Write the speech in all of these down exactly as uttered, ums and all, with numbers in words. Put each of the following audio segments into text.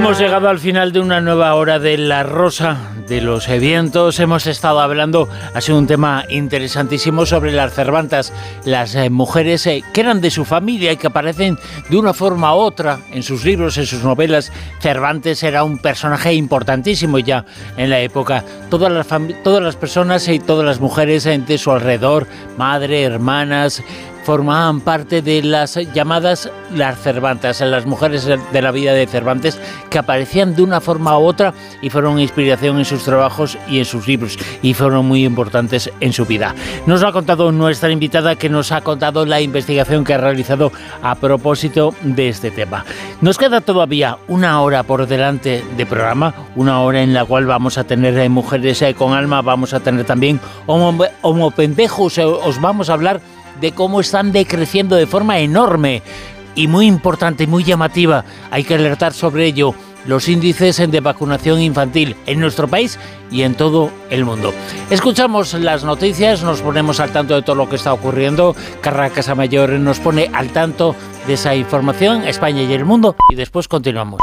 Hemos llegado al final de una nueva hora de La Rosa de los Vientos. Hemos estado hablando, ha sido un tema interesantísimo sobre las Cervantas, las eh, mujeres eh, que eran de su familia y que aparecen de una forma u otra en sus libros, en sus novelas. Cervantes era un personaje importantísimo ya en la época. Todas las, fam- todas las personas y todas las mujeres de su alrededor, madre, hermanas, formaban parte de las llamadas las Cervantas, las mujeres de la vida de Cervantes, que aparecían de una forma u otra y fueron inspiración en sus trabajos y en sus libros, y fueron muy importantes en su vida. Nos lo ha contado nuestra invitada, que nos ha contado la investigación que ha realizado a propósito de este tema. Nos queda todavía una hora por delante de programa, una hora en la cual vamos a tener eh, mujeres eh, con alma, vamos a tener también homo, homo pendejos, eh, os vamos a hablar de cómo están decreciendo de forma enorme y muy importante, muy llamativa. Hay que alertar sobre ello, los índices de vacunación infantil en nuestro país y en todo el mundo. Escuchamos las noticias, nos ponemos al tanto de todo lo que está ocurriendo. Carra Casamayor nos pone al tanto de esa información, España y el mundo, y después continuamos.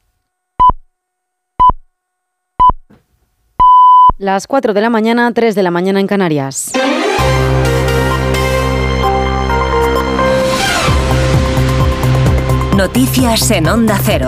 Las cuatro de la mañana, tres de la mañana en Canarias. Noticias en Onda Cero.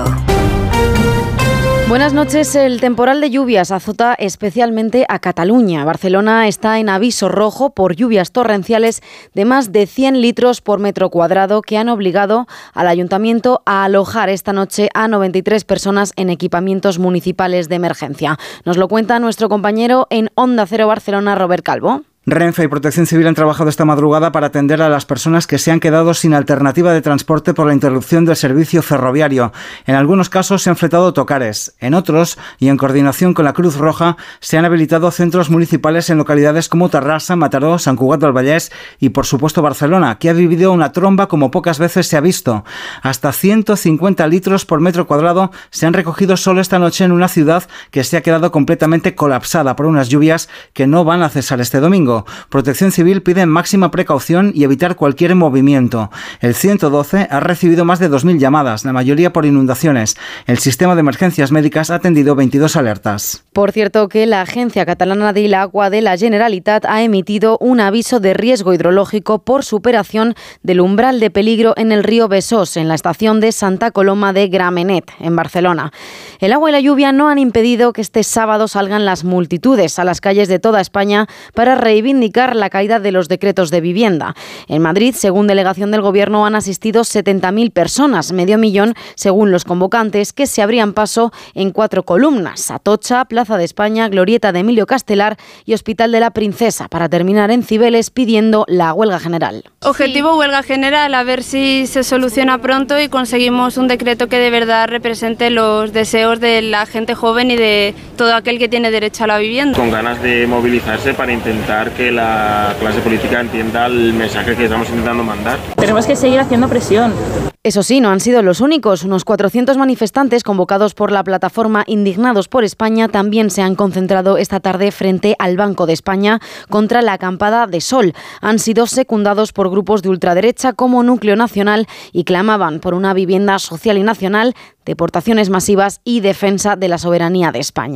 Buenas noches. El temporal de lluvias azota especialmente a Cataluña. Barcelona está en aviso rojo por lluvias torrenciales de más de cien litros por metro cuadrado que han obligado al ayuntamiento a alojar esta noche a noventa y tres personas en equipamientos municipales de emergencia. Nos lo cuenta nuestro compañero en Onda Cero Barcelona, Robert Calvo. Renfe y Protección Civil han trabajado esta madrugada para atender a las personas que se han quedado sin alternativa de transporte por la interrupción del servicio ferroviario. En algunos casos se han fletado autocares. En otros, y en coordinación con la Cruz Roja, se han habilitado centros municipales en localidades como Tarrasa, Mataró, Sant Cugat del Vallès y, por supuesto, Barcelona, que ha vivido una tromba como pocas veces se ha visto. Hasta ciento cincuenta litros por metro cuadrado se han recogido solo esta noche en una ciudad que se ha quedado completamente colapsada por unas lluvias que no van a cesar este domingo. Protección Civil pide máxima precaución y evitar cualquier movimiento. El ciento doce ha recibido más de dos mil llamadas, la mayoría por inundaciones. El sistema de emergencias médicas ha atendido veintidós alertas. Por cierto, que la Agencia Catalana del Agua de la Generalitat ha emitido un aviso de riesgo hidrológico por superación del umbral de peligro en el río Besós, en la estación de Santa Coloma de Gramenet, en Barcelona. El agua y la lluvia no han impedido que este sábado salgan las multitudes a las calles de toda España para reivindicar la caída de los decretos de vivienda. En Madrid, según delegación del Gobierno, han asistido setenta mil personas, medio millón según los convocantes, que se abrían paso en cuatro columnas: Atocha, Plaza de España, Glorieta de Emilio Castelar y Hospital de la Princesa, para terminar en Cibeles pidiendo la huelga general. Objetivo sí. Huelga general, a ver si se soluciona pronto y conseguimos un decreto que de verdad represente los deseos de la gente joven y de todo aquel que tiene derecho a la vivienda. Con ganas de movilizarse para intentar que la clase política entienda el mensaje que estamos intentando mandar. Tenemos que seguir haciendo presión. Eso sí, no han sido los únicos. Unos cuatrocientos manifestantes convocados por la plataforma Indignados por España también se han concentrado esta tarde frente al Banco de España contra la acampada de Sol. Han sido secundados por grupos de ultraderecha como Núcleo Nacional y clamaban por una vivienda social y nacional, deportaciones masivas y defensa de la soberanía de España.